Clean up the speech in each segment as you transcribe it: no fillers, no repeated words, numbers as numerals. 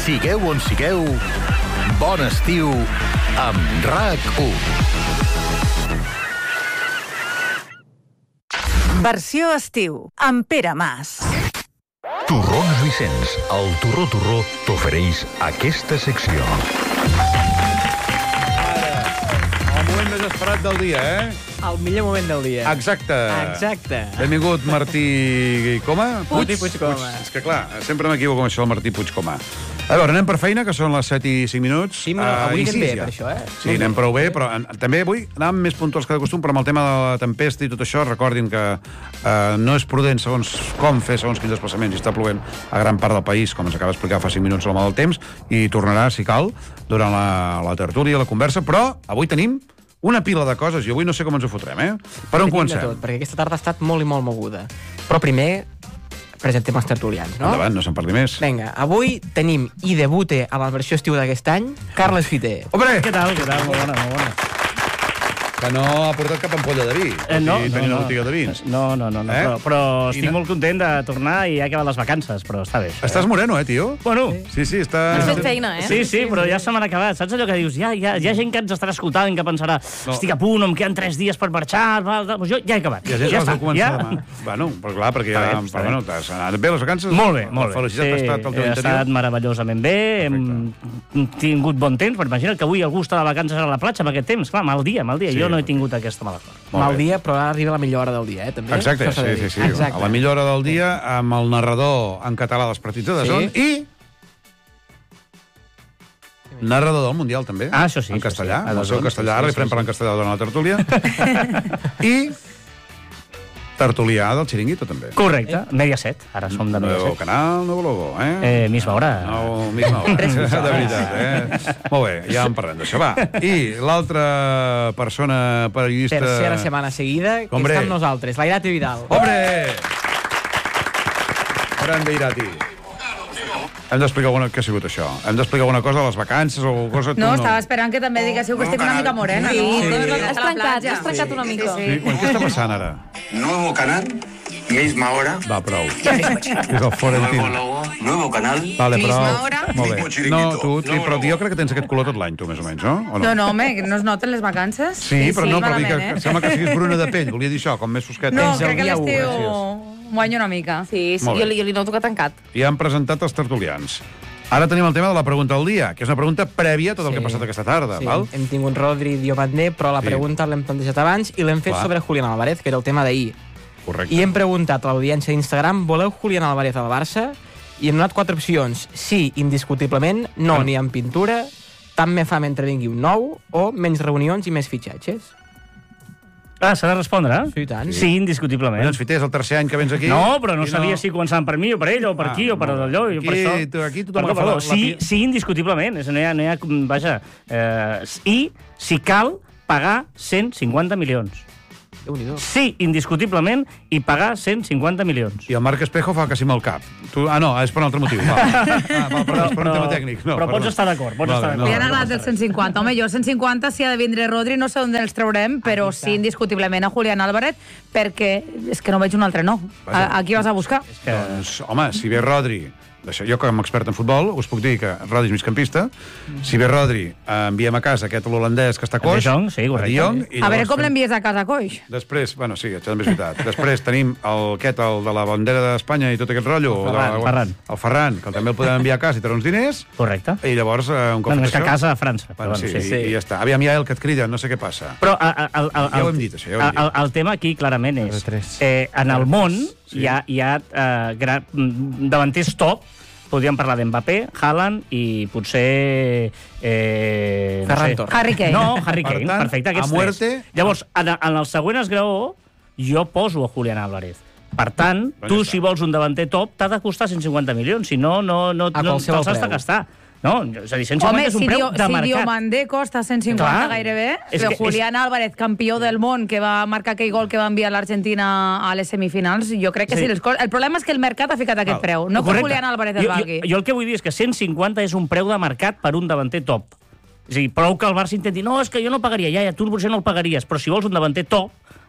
Sigueu on sigueu, bon estiu amb RAC1. Versió estiu, amb Pere Mas. Torrones Vicenç, el Torró t'ofereix aquesta secció. El moment més esperat del dia, El millor moment del dia. Exacte. Exacte. Benvingut, Martí Coma? Martí Puigcoma. És que clar, sempre m'equivoco amb això, el Martí Puigcoma. A veure, anem per feina, que són les 7 i 5 minuts. Sí, avui i anem bé, ja. per això, Sí, anem prou bé, però també avui anàvem més puntuals que de costum, però amb el tema de la tempesta i tot això, recordin que no és prudent segons com fer segons quins desplaçaments, i està plovent a gran part del país, com ens acaba d'explicar fa 5 minuts l'home del temps, i tornarà, si cal, durant la tertúlia, la conversa, però avui tenim una pila de coses, i avui no sé com ens ho fotrem, Per on comencem? Tot, perquè aquesta tarda ha estat molt i molt moguda. Però primer presentem els tertulians, no? Endavant, no se'n parli més. Vinga, avui tenim i debute a la versió estiu d'aquest any, Carles Fiter. Hombre! Què tal? Molt bona, molt bona. Que no ha portat cap ampolla de vi. No, Tenia una botiga de vins. No. Però estic molt content de tornar i ha acabat les vacances, però està bé. Estàs moreno, tio? Bueno, Sí, està... Has fet feina, sí, però ja se m'han acabat. Saps allò que dius? Hi ha gent que ens estarà escoltant i que pensarà estic a punt, em queden 3 dies per marxar... Doncs jo ja he acabat. Hi ha gent que està. has de començar demà. Bueno, però clar, perquè ja... Està bé. Però bueno, t'has anat bé les vacances? Molt bé, molt bé. Felicitat, has estat al teu he interior? estat meravellosament bé, hem tingut bon temps, però imagina't que avui algú està de vacances a la platja amb aquest temps. Clar, mal dia. Sí, Jo no he tingut aquesta mala sort. Mal dia, però ara arriba la millor hora del dia, també. Exacte, Això s'ha de dir. sí. Exacte. A la millor hora del dia, amb el narrador en català dels partits de Dazón i... Narrador del Mundial, també. Ah, això sí. En castellà, això sí. el seu castellà, ara li farem parlar en castellà durant la tertúlia. I tertulià del Xiringuito, també. Correcte, Mediaset. Ara som de Nuevo Mediaset. canal, nuevo logo, Misma hora. No, misma hora. De veritat, Molt bé, ja en parlem d'això. Va, i l'altra persona periodista... Tercera setmana seguida, que Hombre. està amb nosaltres, l'Airate Vidal. Hombre! Grande Irati. Hem d'explicar què ha sigut això. Hem d'explicar alguna cosa de les vacances o alguna cosa... No, estava esperant que també diguéssiu que estic una mica morena, no? Has trencat una mica. Sí, què està passant ara? Nuevo canal, misma hora. Va, prou. És el Florentino. Nuevo logo, nuevo canal. Vale, però... Misma hora. Molt bé. Mismo chiringuito. No, tu, però jo crec que tens aquest color tot l'any, tu, més o menys, no? O No, home, que no es noten les vacances? Sí, però no, però dic malament, que sembla que siguis bruna de pell. Volia dir això, com més fosqueta. No, Tens el crec que dia u, l'estiu guanyo una mica. Sí, Molt bé. jo li noto que ha tancat. I han presentat els tertulians. Ara tenim el tema de la pregunta del dia, que és una pregunta prèvia a tot el que ha passat aquesta tarda, Sí, val? hem tingut Rodri Diomandé, però la Sí. pregunta l'hem plantejat abans i l'hem fet Clar. sobre Julián Álvarez, que era el tema d'ahir. Correcte. I hem preguntat a l'audiència d'Instagram, voleu Julián Álvarez al Barça? I hem donat 4 opcions. Sí, indiscutiblement, no, ni en pintura, tant me fa mentre vingui un nou, o menys reunions i més fitxatges. Ah, s'ha de respondre? Sí, i tant. Sí, indiscutiblement. Doncs, Fiter, és el tercer any que vens aquí. No, però no I sabia si començaven per mi o per ell, o per aquí, o per allò, i per això. Aquí tothom agafa la... Sí, indiscutiblement. No hi ha... Vaja, i si cal pagar 150 milions. Déu-n'hi-do. Sí, indiscutiblement, i pagar 150 milions. I el Marc Espejo fa que sí amb el cap. No, és per un altre motiu. Però és per un tema tècnic. No, però pots perdó. estar d'acord, pots estar d'acord. Li han agradat els 150. Home, jo 150, si ha de vindre Rodri, no sé on els traurem, però sí, indiscutiblement, a Julián Álvarez, perquè és que no veig un altre no. A qui vas a buscar? Doncs, home, si ve Rodri... Jo, com a expert en futbol, us puc dir que Rodri és migcampista. Si ve Rodri, enviem a casa aquest l'holandès que està coix. De Jong, sí, correcte. De Jong, i A veure llavors com l'envies a casa, coix. Després, bueno, sí, això també és veritat. Després tenim el de la bandera d'Espanya i tot aquest rotllo. Ferran. El Ferran, que també el podem enviar a casa i treure uns diners. Correcte. I llavors, un cop Bueno, fet és que a això... casa a França. Bueno, Però sí, i ja està. Aviam, ja el que et crida, no sé què passa. Però Ja ho hem dit, això, ja ho hem dit. el tema aquí clarament és tres. en el món hi ha davanters top. Podríem parlar d'Mbappé, Haaland i potser... Ferran Torres. Harry Kane. No, Harry Per Kane, tant, perfecte, aquests a muerte. tres. Llavors, en el següent esgraó, jo poso a Julián Álvarez. Per tant, Doncs tu, ja està. si vols un davanter top, t'ha de costar 150 milions. Si no, qualsevol te'ls has de preu. gastar. No, és a dir, 150 Home, és un si preu de mercat. Diomandé costa 150 Clar. gairebé, És però que Julián Álvarez, campió del món, que va marcar aquell gol que va enviar l'Argentina a les semifinals, jo crec que sí. El problema és que el mercat ha ficat aquest preu, no que Correcte. Julián Álvarez el valgui. Jo el que vull dir és que 150 és un preu de mercat per un davanter top. És a dir, prou que el Barça intenti... No, és que jo no pagaria. Ja, tu potser no el pagaries, però si vols un davanter top,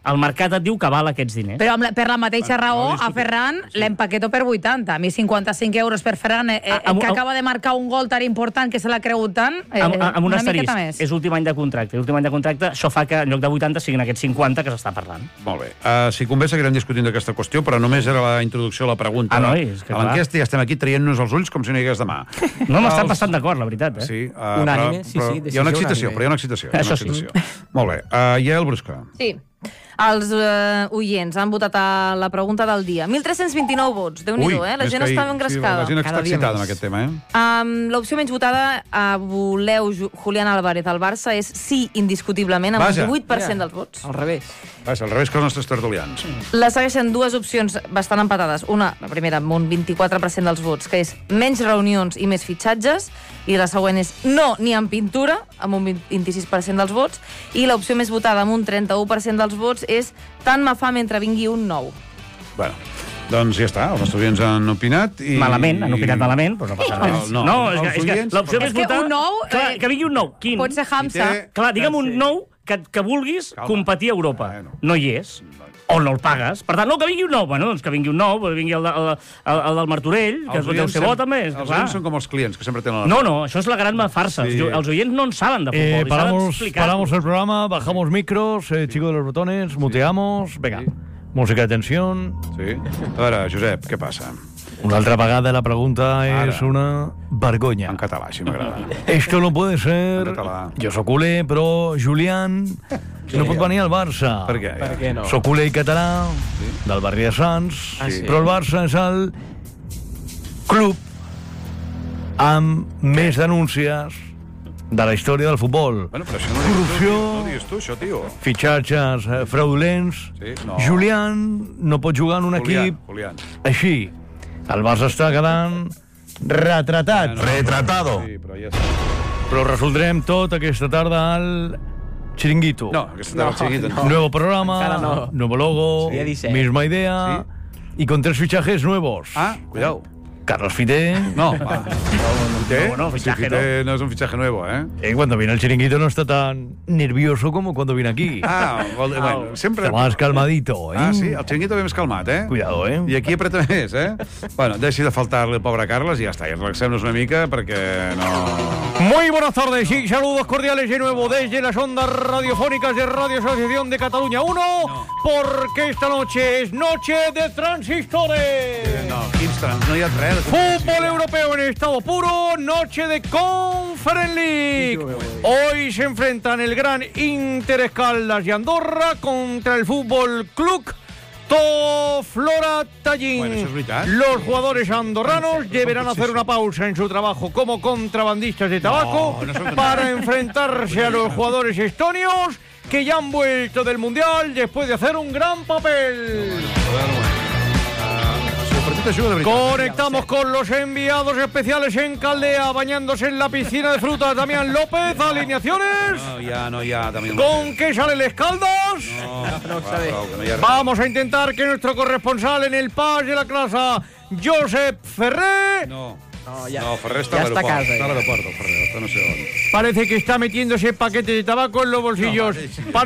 el mercat et diu que val aquests diners. Però per la mateixa raó, no a Ferran l'empaqueto per 80. A mi 55 euros per Ferran, que acaba de marcar un gol tan important que se l'ha cregut tant, Amb un una asterisc, miqueta més. és últim any de contracte. L'últim any de contracte, això fa que en lloc de 80 siguin aquests 50 que s'està parlant. Molt bé. Si convé, seguirem discutint d'aquesta qüestió, però només era la introducció a la pregunta. Noi, és que a l'enquesta ja estem aquí traient-nos els ulls com si no hi hagués demà. No, m'estan bastant d'acord, la veritat. Sí, Unànime, sí, hi ha una excitació, però hi ha una excitació. Això sí. Molt bé. Yael Brusca. Sí. Els oients han votat a la pregunta del dia. 1.329 vots, Déu-n'hi-do, La gent està engrescada. La gent està Cada dia excitada més. amb aquest tema, L'opció menys votada a voleu Julián Álvarez al Barça és sí, indiscutiblement, amb Vaja. el 18% dels vots. Al revés. Vaja, al revés que els nostres tertulians. La segueixen dues opcions bastant empatades. Una, la primera, amb un 24% dels vots, que és menys reunions i més fitxatges, i la següent és no ni en pintura, amb un 26% dels vots, i l'opció més votada amb un 31% dels vots és tant me fa mentre vingui un nou. Bueno, doncs ja està, els nostres oients han opinat i... Malament, han opinat malament, però no passa res. No, és els que oients- l'opció És més que votada... un nou, Clar, que vingui un nou. Quin? Pot ser Hamza. Clar, digue'm un nou que vulguis Calma. competir a Europa. Bueno. No hi és. O no el pagues. Per tant, no, que vingui un nou. Bueno, doncs que vingui un nou, que vingui el del Martorell, que deu ser bo també. És que, Els clar. oients són com els clients, que sempre tenen la... No, això és la gran farsa. Sí. Els oients no en saben de futbol. i s'ha d'explicar. Paramos el programa, bajamos micros, chico de los botones, muteamos, venga, música de tensión. Sí. A veure, Josep, què passa? Una altra vegada la pregunta Ara. és una vergonya. En català, així m'agrada. Esto no puede ser... En català. Jo sóc culer, però Julián no pot venir al Barça. Per què? Per què no? Sóc culer i català, del barri de Sants, Ah, sí? però el Barça és el club amb més denúncies de la història del futbol. Bueno, però això no Corrupció. no diguis tu, això, tio. Fitxatges fraudulents. Sí, no. Julián no pot jugar en un equip Julián. així. El Barça està quedant retratat. Retratado. Sí, però ja està. Però ho resoldrem tot aquesta tarda al Chiringuito. No, aquesta tarda seguida. No. Nuevo programa, Encara no. nuevo logo, Dia 17. misma idea y con 3 fichajes nuevos. Ah, cuidado. Carlos Fité. No, va. Fité? No, fichaje, Fité no es un fichaje nuevo, ¿eh? Cuando viene al Chiringuito no está tan nervioso como cuando viene aquí. Bueno, sempre... Está más calmadito, ¿eh? Ah, sí? El xiringuito ve més calmat, eh? Cuidado, ¿eh? I aquí apreta més, eh? Bueno, deixi de faltar-li el pobre Carles i ja està, i relaxem-nos una mica perquè no... Muy buenas tardes y saludos cordiales de nuevo desde las ondas radiofónicas de Radio Asociación de Cataluña 1, porque esta noche es noche de transistores. No, quins trans, no hi ha res. Fútbol europeo en estado puro, noche de Conference League. Hoy se enfrentan el gran Inter Escaldas y Andorra contra el Fútbol Club Flora Tallin. Bueno, eso es verdad. Los jugadores andorranos deberán hacer una pausa en su trabajo como contrabandistas de tabaco para enfrentarse a los jugadores estonios que ya han vuelto del Mundial después de hacer un gran papel. Conectamos con los enviados especiales en Caldea, bañándose en la piscina de frutas. Damián López, alineaciones. No hi ha Damián ¿Con qué salen las Caldas? No sabe. Vamos a intentar que nuestro corresponsal en el PAS de la clase, Josep Ferrer, No, ja, Ferrer està ja a està a l'aeroport. casa, Està a ja. l'aeroport, el Ferrer, està no sé on. parece que está metiéndose paquetes de tabaco en los bolsillos.